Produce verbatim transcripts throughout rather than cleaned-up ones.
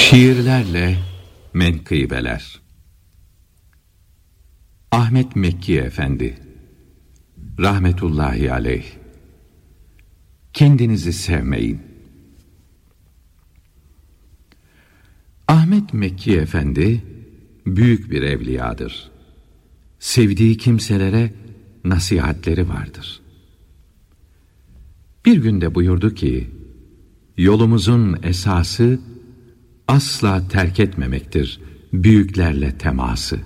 Şiirlerle menkıbeler. Ahmet Mekki Efendi rahmetullahi aleyh. Kendinizi sevmeyin. Ahmet Mekki Efendi büyük bir evliyadır. Sevdiği kimselere nasihatleri vardır. Bir günde buyurdu ki, yolumuzun esası asla terk etmemektir büyüklerle teması.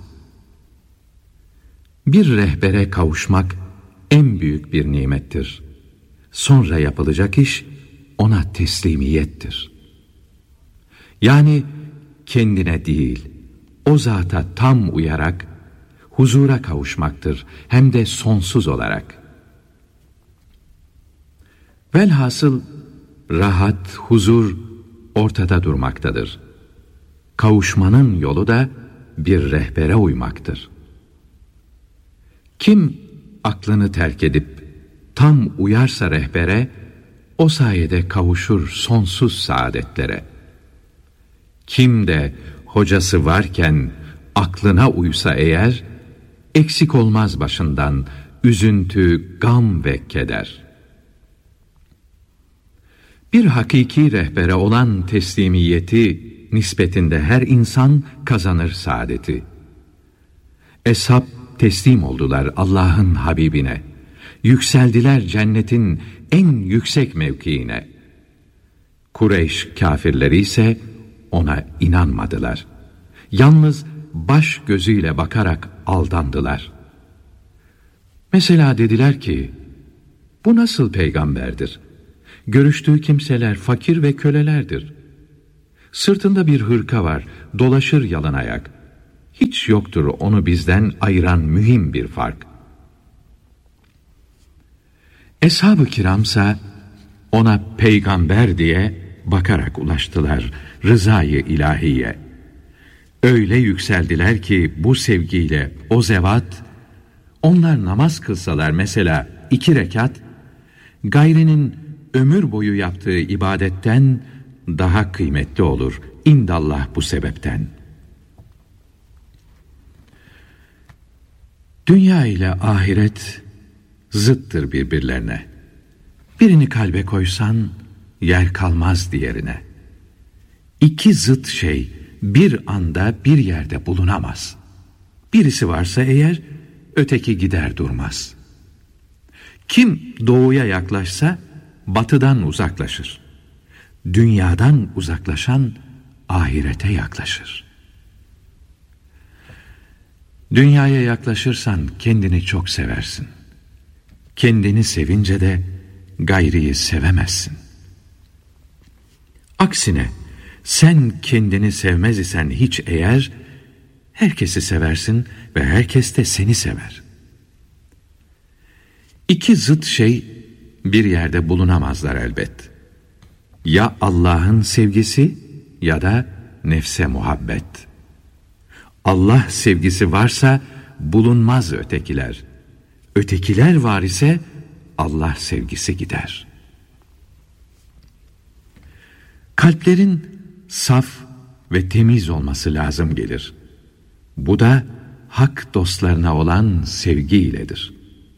Bir rehbere kavuşmak en büyük bir nimettir. Sonra yapılacak iş ona teslimiyettir. Yani kendine değil, o zata tam uyarak huzura kavuşmaktır, hem de sonsuz olarak. Velhasıl rahat, huzur ortada durmaktadır. Kavuşmanın yolu da bir rehbere uymaktır. Kim aklını terk edip tam uyarsa rehbere, o sayede kavuşur sonsuz saadetlere. Kim de hocası varken aklına uysa eğer, eksik olmaz başından üzüntü, gam ve keder. Bir hakiki rehbere olan teslimiyeti nispetinde her insan kazanır saadeti. Eshab teslim oldular Allah'ın Habibine. Yükseldiler cennetin en yüksek mevkiine. Kureyş kâfirleri ise ona inanmadılar. Yalnız baş gözüyle bakarak aldandılar. Mesela dediler ki, bu nasıl peygamberdir? Görüştüğü kimseler fakir ve kölelerdir. Sırtında bir hırka var, dolaşır yalın ayak. Hiç yoktur onu bizden ayıran mühim bir fark. Eshab-ı kiramsa ona peygamber diye bakarak ulaştılar rızayı ilahiye. Öyle yükseldiler ki bu sevgiyle o zevat, onlar namaz kılsalar mesela iki rekat, gayrinin ömür boyu yaptığı ibadetten daha kıymetli olur indallah bu sebepten. Dünya ile ahiret zıttır birbirlerine. Birini kalbe koysan yer kalmaz diğerine. İki zıt şey bir anda bir yerde bulunamaz. Birisi varsa eğer öteki gider durmaz. Kim doğuya yaklaşsa batıdan uzaklaşır. Dünyadan uzaklaşan ahirete yaklaşır. Dünyaya yaklaşırsan kendini çok seversin. Kendini sevince de gayriyi sevemezsin. Aksine sen kendini sevmez isen hiç eğer, herkesi seversin ve herkes de seni sever. İki zıt şey bir yerde bulunamazlar elbet. Ya Allah'ın sevgisi ya da nefse muhabbet. Allah sevgisi varsa bulunmaz ötekiler. Ötekiler var ise Allah sevgisi gider. Kalplerin saf ve temiz olması lazım gelir. Bu da hak dostlarına olan sevgi iledir.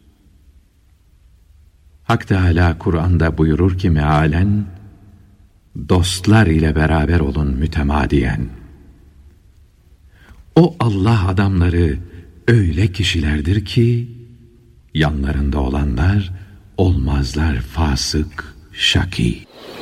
Hak Teâlâ Kur'an'da buyurur ki mealen, dostlar ile beraber olun mütemadiyen. O Allah adamları öyle kişilerdir ki, yanlarında olanlar olmazlar fasık, şakî.